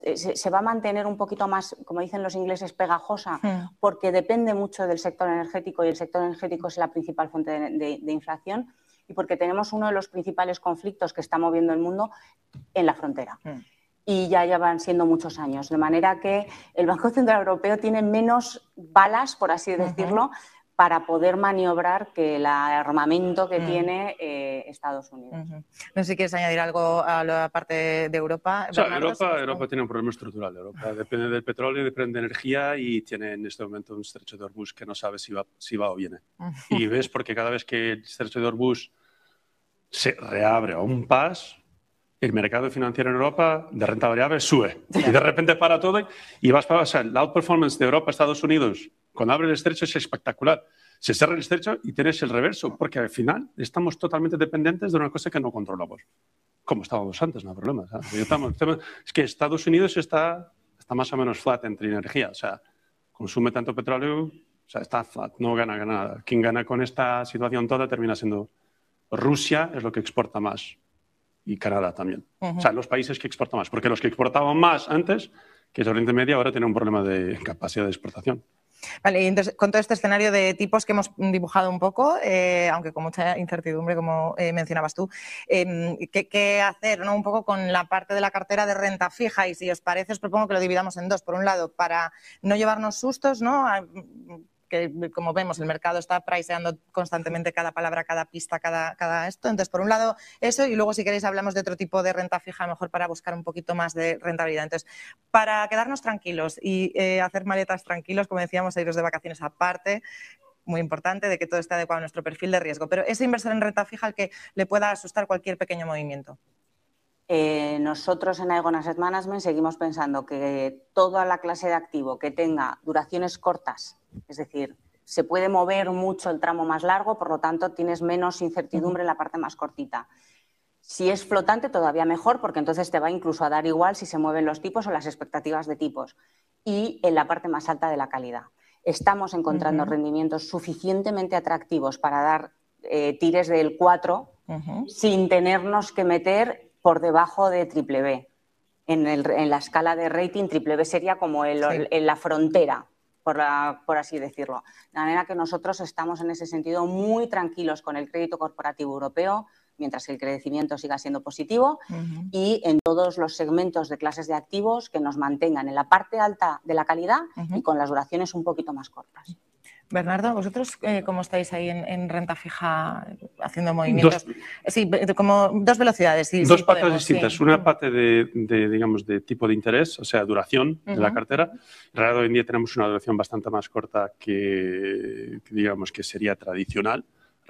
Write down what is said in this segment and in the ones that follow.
se va a mantener un poquito más, como dicen los ingleses, pegajosa, porque depende mucho del sector energético y el sector energético es la principal fuente de inflación y porque tenemos uno de los principales conflictos que está moviendo el mundo en la frontera. Y ya van siendo muchos años, de manera que el Banco Central Europeo tiene menos balas, por así decirlo, para poder maniobrar que el armamento que tiene Estados Unidos. No sé si quieres añadir algo a la parte de Europa. O sea, Europa tiene un problema estructural. Europa depende del petróleo, depende de energía y tiene en este momento un estrecho de Hormuz que no sabe si va o viene. Y ves, porque cada vez que el estrecho de Hormuz se reabre a un pas, el mercado financiero en Europa de renta variable sube. Y de repente para todo y vas para... O sea, la outperformance de Europa, Estados Unidos, cuando abre el estrecho es espectacular. Se cierra el estrecho y tienes el reverso, porque al final estamos totalmente dependientes de una cosa que no controlamos. Como estábamos antes, no hay problema. Es que Estados Unidos está más o menos flat entre energía. O sea, consume tanto petróleo, o sea, está flat, no gana nada. Quien gana con esta situación toda termina siendo Rusia, es lo que exporta más. Y Canadá también. O sea, los países que exportan más. Porque los que exportaban más antes, que es Oriente Medio, ahora tienen un problema de capacidad de exportación. Vale, y entonces, con todo este escenario de tipos que hemos dibujado un poco, aunque con mucha incertidumbre, como mencionabas tú, ¿qué hacer, ¿no? Un poco con la parte de la cartera de renta fija? Y si os parece, os propongo que lo dividamos en dos. Por un lado, para no llevarnos sustos, ¿no? Que como vemos el mercado está priceando constantemente cada palabra, cada pista, cada esto. Entonces, por un lado eso y luego si queréis hablamos de otro tipo de renta fija, mejor para buscar un poquito más de rentabilidad. Entonces, para quedarnos tranquilos y hacer maletas tranquilos, como decíamos, iros de vacaciones aparte, muy importante, de que todo esté adecuado a nuestro perfil de riesgo. Pero ese inversor en renta fija al que le pueda asustar cualquier pequeño movimiento. Nosotros en Aegon Asset Management seguimos pensando que toda la clase de activo que tenga duraciones cortas, es decir, se puede mover mucho el tramo más largo, por lo tanto tienes menos incertidumbre en la parte más cortita. Si es flotante todavía mejor porque entonces te va incluso a dar igual si se mueven los tipos o las expectativas de tipos. Y en la parte más alta de la calidad. Estamos encontrando rendimientos suficientemente atractivos para dar tires del 4 sin tenernos que meter por debajo de triple B. En la escala de rating, triple B sería como en la frontera, por así decirlo. De manera que nosotros estamos en ese sentido muy tranquilos con el crédito corporativo europeo, mientras el crecimiento siga siendo positivo, y en todos los segmentos de clases de activos que nos mantengan en la parte alta de la calidad y con las duraciones un poquito más cortas. Bernardo, ¿vosotros cómo estáis ahí en renta fija haciendo movimientos? Sí, como dos velocidades. Dos patas distintas. Una parte digamos, de tipo de interés, o sea, duración de la cartera. En realidad, hoy en día tenemos una duración bastante más corta que digamos, que sería tradicional.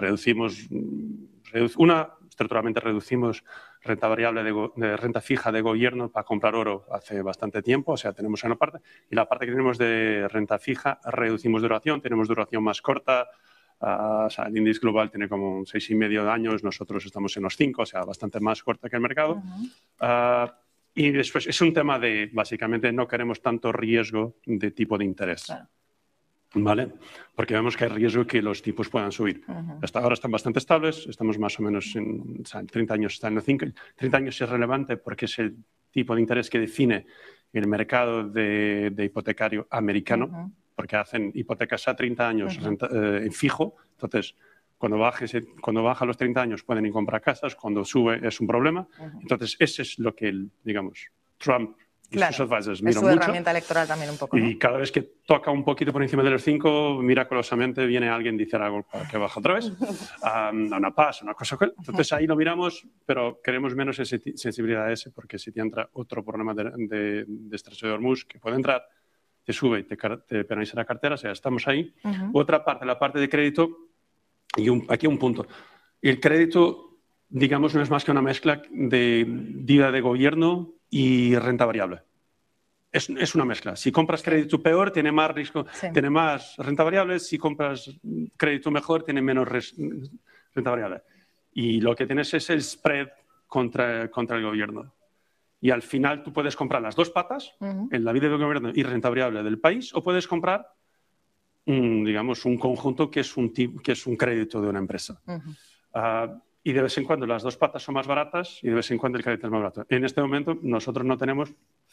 Estructuralmente reducimos renta variable de renta fija de gobierno para comprar oro hace bastante tiempo, o sea, tenemos una parte. Y la parte que tenemos de renta fija, reducimos duración, tenemos duración más corta. O sea, el índice global tiene como 6,5 años, nosotros estamos en los 5, o sea, bastante más corta que el mercado. Y después es un tema de, básicamente, no queremos tanto riesgo de tipo de interés. Claro. ¿Vale? Porque vemos que hay riesgo que los tipos puedan subir. Hasta ahora están bastante estables, estamos más o menos en 30 años, están en 5. 30 años es relevante porque es el tipo de interés que define el mercado de hipotecario americano, porque hacen hipotecas a 30 años en fijo. Entonces, cuando baja los 30 años pueden ir a comprar casas, cuando sube es un problema. Entonces, ese es lo que, digamos, Trump... Claro, es su herramienta electoral también un poco, ¿no? Y cada vez que toca un poquito por encima de los 5, miraculosamente viene alguien y dice algo para que baje otra vez, una paz, una cosa. Entonces ahí lo miramos, pero queremos menos sensibilidad a ese, porque si te entra otro problema de estrecho de Hormuz que puede entrar, te sube y te penaliza la cartera, o sea, estamos ahí. Otra parte, la parte de crédito, y aquí un punto. El crédito, digamos, no es más que una mezcla de deuda de gobierno y renta variable. Es una mezcla. Si compras crédito peor, tiene más riesgo, tiene más renta variable. Si compras crédito mejor, tiene menos renta variable. Y lo que tienes es el spread contra el gobierno. Y al final tú puedes comprar las dos patas, en la vida del gobierno y renta variable del país, o puedes comprar, digamos, un conjunto que es un crédito de una empresa. Y de vez en cuando las dos patas son más baratas y de vez en cuando el crédito es más barato. En este momento nosotros no tenemos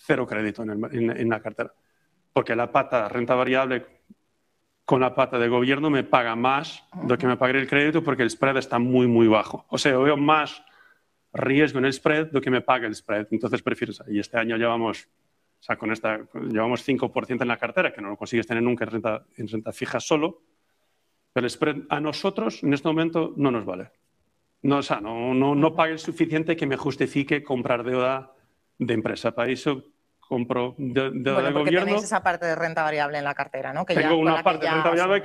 cero crédito en la cartera. Porque la pata renta variable con la pata de gobierno me paga más de lo que me pagaría el crédito porque el spread está muy, muy bajo. O sea, yo veo más riesgo en el spread de lo que me paga el spread. Entonces prefiero, y este año llevamos 5% en la cartera, que no lo consigues tener nunca en renta fija solo, pero el spread a nosotros en este momento no nos vale. No, o sea, no pague el suficiente que me justifique comprar deuda de empresa. Para eso compro deuda de porque gobierno. tenéis esa parte de renta variable en la cartera, ¿no? Tengo una parte de renta variable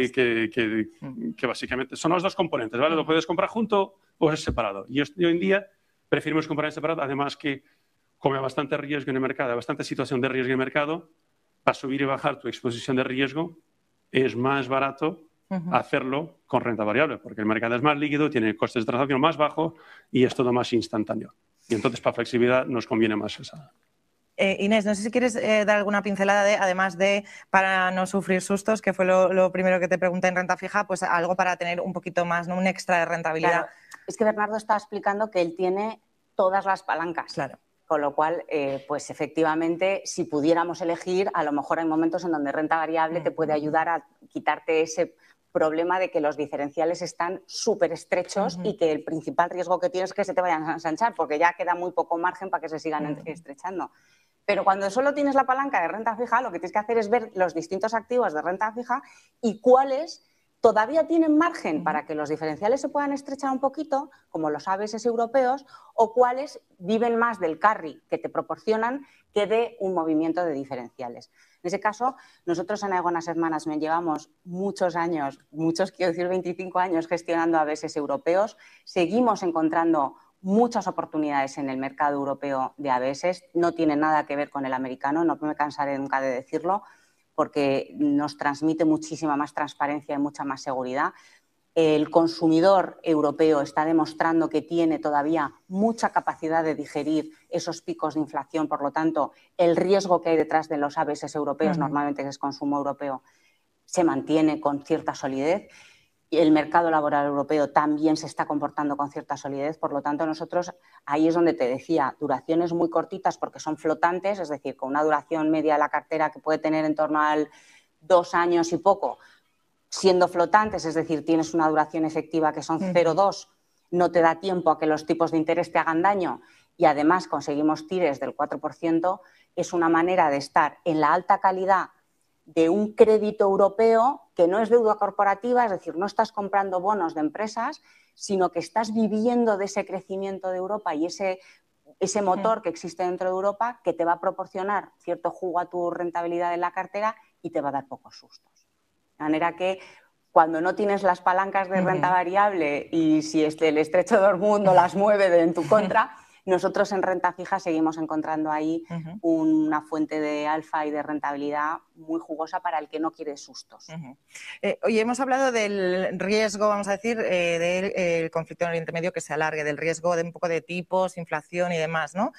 que básicamente son los dos componentes, ¿vale? Lo puedes comprar junto o es separado. Y hoy en día preferimos comprar en separado, además que como hay bastante riesgo en el mercado, hay bastante situación de riesgo en el mercado, para subir y bajar tu exposición de riesgo es más barato hacerlo con renta variable, porque el mercado es más líquido, tiene costes de transacción más bajos y es todo más instantáneo. Y entonces para flexibilidad nos conviene más esa. Inés, no sé si quieres dar alguna pincelada además de para no sufrir sustos, que fue lo primero que te pregunté en renta fija, pues algo para tener un poquito más, ¿no? Un extra de rentabilidad. Claro. Es que Bernardo estaba explicando que él tiene todas las palancas. Claro. Con lo cual, pues efectivamente, si pudiéramos elegir, a lo mejor hay momentos en donde renta variable te puede ayudar a quitarte ese problema de que los diferenciales están súper estrechos y que el principal riesgo que tienes es que se te vayan a ensanchar, porque ya queda muy poco margen para que se sigan estrechando. Pero cuando solo tienes la palanca de renta fija, lo que tienes que hacer es ver los distintos activos de renta fija y cuáles todavía tienen margen para que los diferenciales se puedan estrechar un poquito, como los ABS europeos, o cuáles viven más del carry que te proporcionan que de un movimiento de diferenciales. En ese caso, nosotros en Aegon Asset Management llevamos muchos años, quiero decir 25 años gestionando ABS europeos, seguimos encontrando muchas oportunidades en el mercado europeo de ABS, no tiene nada que ver con el americano, no me cansaré nunca de decirlo, porque nos transmite muchísima más transparencia y mucha más seguridad. El consumidor europeo está demostrando que tiene todavía mucha capacidad de digerir esos picos de inflación, por lo tanto, el riesgo que hay detrás de los ABS europeos, normalmente que es consumo europeo, se mantiene con cierta solidez. El mercado laboral europeo también se está comportando con cierta solidez, por lo tanto nosotros, ahí es donde te decía, duraciones muy cortitas porque son flotantes, es decir, con una duración media de la cartera que puede tener en torno al 2 años y poco, siendo flotantes, es decir, tienes una duración efectiva que son 0,2, no te da tiempo a que los tipos de interés te hagan daño y además conseguimos tires del 4%, es una manera de estar en la alta calidad de un crédito europeo que no es deuda corporativa, es decir, no estás comprando bonos de empresas, sino que estás viviendo de ese crecimiento de Europa y ese motor que existe dentro de Europa que te va a proporcionar cierto jugo a tu rentabilidad en la cartera y te va a dar pocos sustos. De manera que cuando no tienes las palancas de renta variable y si el estrecho de Hormuz no las mueve en tu contra, nosotros en renta fija seguimos encontrando ahí una fuente de alfa y de rentabilidad muy jugosa para el que no quiere sustos. Oye, hemos hablado del riesgo, vamos a decir, del conflicto en Oriente Medio que se alargue, del riesgo de un poco de tipos, inflación y demás, ¿no?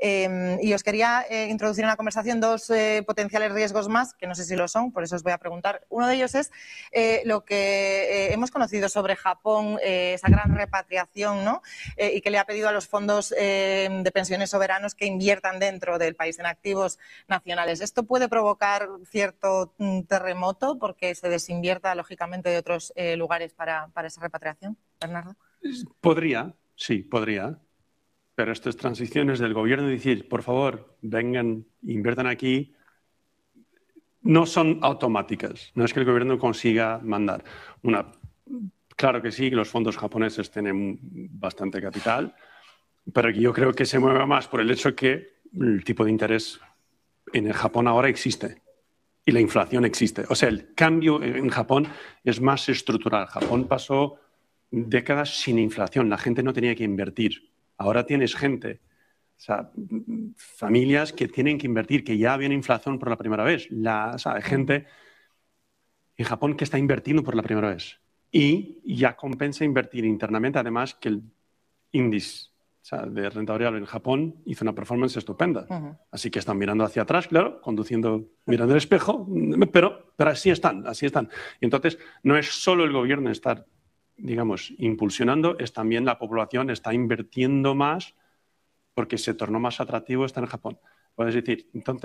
Y os quería introducir en la conversación dos potenciales riesgos más, que no sé si lo son, por eso os voy a preguntar. Uno de ellos es lo que hemos conocido sobre Japón, esa gran repatriación, ¿no? Y que le ha pedido a los fondos de pensiones soberanos que inviertan dentro del país en activos nacionales. ¿Esto puede provocar cierto terremoto porque se desinvierta lógicamente de otros lugares para esa repatriación, Bernardo? Podría, sí, podría. Pero estas transiciones del gobierno, decir, por favor, vengan, inviertan aquí, no son automáticas. No es que el gobierno consiga mandar. Claro que sí, los fondos japoneses tienen bastante capital, pero yo creo que se mueve más por el hecho que el tipo de interés en el Japón ahora existe y la inflación existe. O sea, el cambio en Japón es más estructural. Japón pasó décadas sin inflación, la gente no tenía que invertir. Ahora tienes gente, o sea, familias que tienen que invertir, que ya había inflación por la primera vez. Hay gente en Japón que está invirtiendo por la primera vez y ya compensa invertir internamente, además que el índice de renta variable en Japón hizo una performance estupenda. Así que están mirando hacia atrás, claro, mirando el espejo, pero así están. Y entonces no es solo el gobierno estar, digamos, impulsionando, es también la población está invirtiendo más porque se tornó más atractivo estar en Japón. Puedes decir, entonces